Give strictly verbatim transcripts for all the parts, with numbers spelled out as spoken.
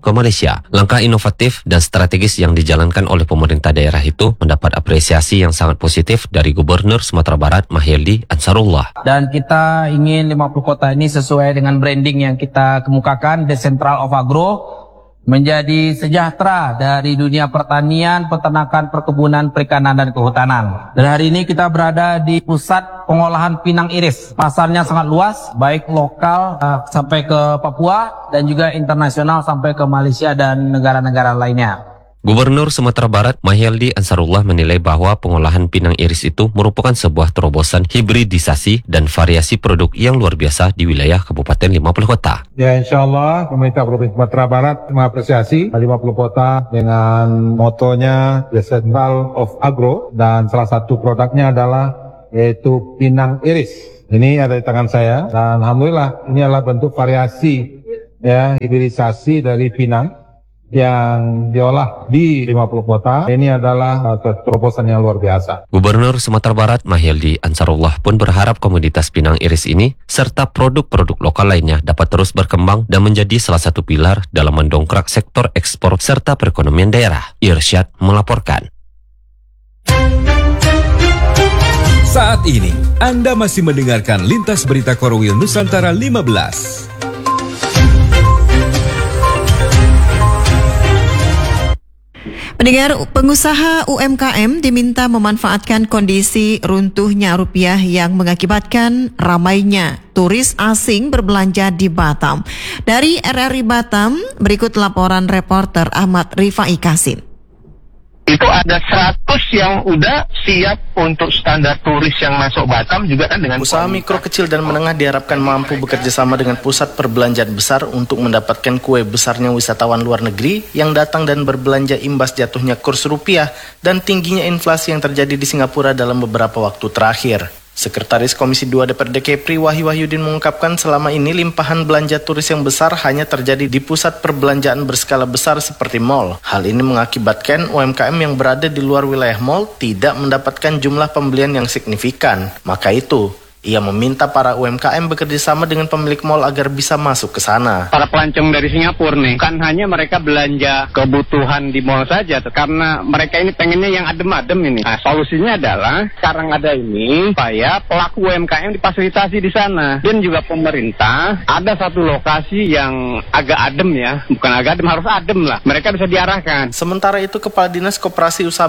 ke Malaysia. Langkah inovatif dan strategis yang dijalankan oleh pemerintah daerah itu mendapat apresiasi yang sangat positif dari Gubernur Sumatera Barat Mahyildi Ansarullah. Dan kita ingin lima puluh kota ini sesuai dengan branding yang kita kemukakan, The Central of Agro, menjadi sejahtera dari dunia pertanian, peternakan, perkebunan, perikanan, dan kehutanan. Dan hari ini kita berada di pusat pengolahan pinang iris. Pasarnya sangat luas, baik lokal uh, sampai ke Papua dan juga internasional sampai ke Malaysia dan negara-negara lainnya. Gubernur Sumatera Barat Mahyildi Ansarullah menilai bahwa pengolahan pinang iris itu merupakan sebuah terobosan hibridisasi dan variasi produk yang luar biasa di wilayah Kabupaten lima puluh Kota. Ya, insya Allah pemerintah Provinsi Sumatera Barat mengapresiasi lima puluh kota dengan motonya The Central of Agro, dan salah satu produknya adalah yaitu pinang iris. Ini ada di tangan saya, dan alhamdulillah ini adalah bentuk variasi ya hibridisasi dari pinang yang diolah di lima puluh kota. Ini adalah terobosan yang luar biasa. Gubernur Sumatera Barat Mahyildi Ansarullah pun berharap komoditas pinang iris ini serta produk-produk lokal lainnya dapat terus berkembang dan menjadi salah satu pilar dalam mendongkrak sektor ekspor serta perekonomian daerah. Irsyad melaporkan. Saat ini Anda masih mendengarkan Lintas Berita Korwil Nusantara lima belas. Pendengar, pengusaha U M K M diminta memanfaatkan kondisi runtuhnya rupiah yang mengakibatkan ramainya turis asing berbelanja di Batam. Dari R R I Batam, berikut laporan reporter Ahmad Rifai Kasim. Itu ada seratus yang udah siap untuk standar turis yang masuk Batam juga kan dengan usaha mikro, kecil, dan menengah diharapkan mampu bekerja sama dengan pusat perbelanjaan besar untuk mendapatkan kue besarnya wisatawan luar negeri yang datang dan berbelanja imbas jatuhnya kurs rupiah dan tingginya inflasi yang terjadi di Singapura dalam beberapa waktu terakhir. Sekretaris Komisi dua D P R D Kepri Wahyu Wahyudin mengungkapkan selama ini limpahan belanja turis yang besar hanya terjadi di pusat perbelanjaan berskala besar seperti mal. Hal ini mengakibatkan U M K M yang berada di luar wilayah mal tidak mendapatkan jumlah pembelian yang signifikan. Maka itu, ia meminta para U M K M bekerja sama dengan pemilik mal agar bisa masuk ke sana. Para pelancong dari Singapura nih, kan hanya mereka belanja kebutuhan di mal saja, karena mereka ini pengennya yang adem-adem ini. Nah, solusinya adalah sekarang ada ini supaya pelaku U M K M difasilitasi di sana. Dan juga pemerintah ada satu lokasi yang agak adem ya, bukan agak adem, harus adem lah. Mereka bisa diarahkan. Sementara itu, Kepala Dinas Koperasi Usaha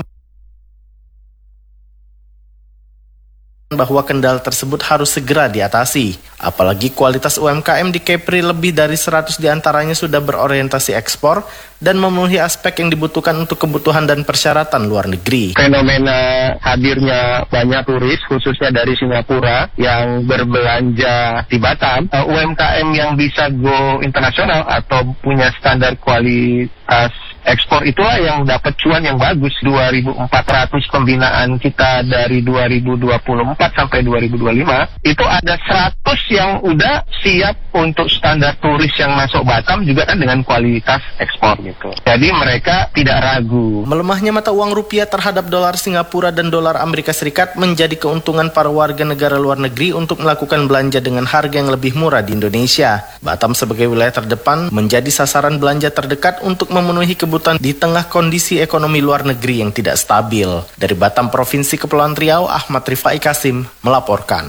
bahwa kendala tersebut harus segera diatasi. Apalagi kualitas U M K M di Kepri lebih dari seratus diantaranya sudah berorientasi ekspor dan memenuhi aspek yang dibutuhkan untuk kebutuhan dan persyaratan luar negeri. Fenomena hadirnya banyak turis khususnya dari Singapura yang berbelanja di Batam, uh, U M K M yang bisa go internasional atau punya standar kualitas ekspor itulah yang dapat cuan yang bagus. Dua ribu empat ratus pembinaan kita dari dua ribu dua puluh empat sampai dua ribu dua puluh lima itu ada seratus yang udah siap untuk standar turis yang masuk Batam juga kan dengan kualitas ekspor gitu. Jadi mereka tidak ragu. Melemahnya mata uang rupiah terhadap dolar Singapura dan dolar Amerika Serikat menjadi keuntungan para warga negara luar negeri untuk melakukan belanja dengan harga yang lebih murah di Indonesia. Batam sebagai wilayah terdepan menjadi sasaran belanja terdekat untuk memenuhi kebutuhan di tengah kondisi ekonomi luar negeri yang tidak stabil. Dari Batam, Provinsi Kepulauan Riau, Ahmad Rifai Kasim melaporkan.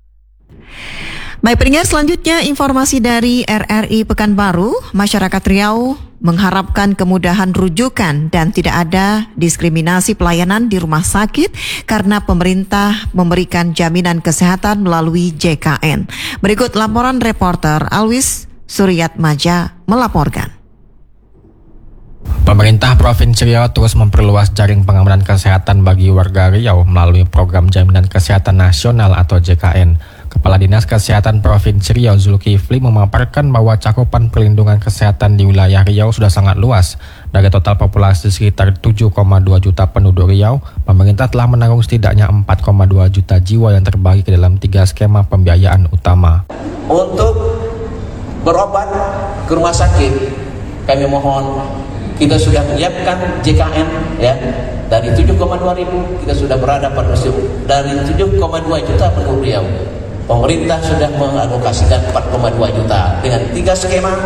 Baik pendengar, selanjutnya informasi dari R R I Pekanbaru. Masyarakat Riau mengharapkan kemudahan rujukan dan tidak ada diskriminasi pelayanan di rumah sakit karena pemerintah memberikan jaminan kesehatan melalui J K N. Berikut laporan reporter Alwis Suryatmaja melaporkan. Pemerintah Provinsi Riau terus memperluas jaring pengamanan kesehatan bagi warga Riau melalui program Jaminan Kesehatan Nasional atau J K N. Kepala Dinas Kesehatan Provinsi Riau Zulkifli memaparkan bahwa cakupan perlindungan kesehatan di wilayah Riau sudah sangat luas. Dari total populasi sekitar tujuh koma dua juta penduduk Riau, pemerintah telah menanggung setidaknya empat koma dua juta jiwa yang terbagi ke dalam tiga skema pembiayaan utama. Untuk berobat ke rumah sakit, kami mohon kita sudah menyiapkan J K N ya. Dari tujuh koma dua ribu kita sudah berada pada dari tujuh koma dua juta penduduk Riau. Pemerintah sudah mengalokasikan empat koma dua juta dengan tiga skema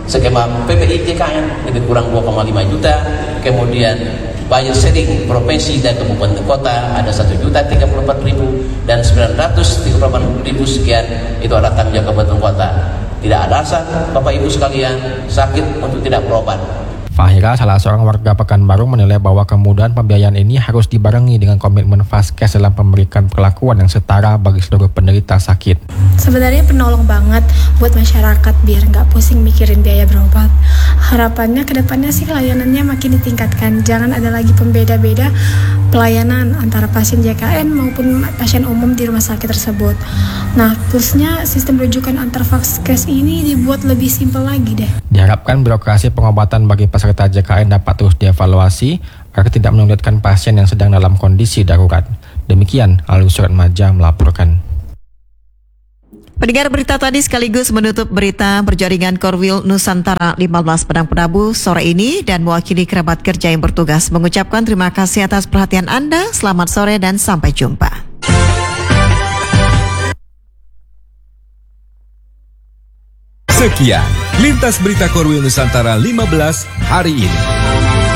skema P P I J K N lebih kurang dua koma lima juta, kemudian bayar sharing provinsi dan kabupaten kota ada satu juta tiga puluh empat ribu dan sembilan ratus tiga puluh delapan ribu sekian itu adalah tanggung jawab kabupaten kota. Tidak ada alasan Bapak Ibu sekalian sakit untuk tidak berobat. Fahira, salah seorang warga Pekanbaru, menilai bahwa kemudahan pembiayaan ini harus dibarengi dengan komitmen Vaskes dalam memberikan perlakuan yang setara bagi seluruh penderita sakit. Sebenarnya penolong banget buat masyarakat biar nggak pusing mikirin biaya berobat. Harapannya kedepannya sih layanannya makin ditingkatkan. Jangan ada lagi pembeda-beda pelayanan antara pasien J K N maupun pasien umum di rumah sakit tersebut. Nah, plusnya sistem rujukan antar Vaskes ini dibuat lebih simpel lagi deh. Diharapkan birokrasi pengobatan bagi peserta J K N dapat terus dievaluasi agar tidak menyulitkan pasien yang sedang dalam kondisi darurat. Demikian Alwi Suratmaja melaporkan. Pendengar, berita tadi sekaligus menutup berita berjaringan Korwil Nusantara lima belas Padang Prabu sore ini, dan mewakili kerabat kerja yang bertugas mengucapkan terima kasih atas perhatian Anda. Selamat sore dan sampai jumpa. Sekian Lintas Berita Korwil Nusantara lima belas hari ini.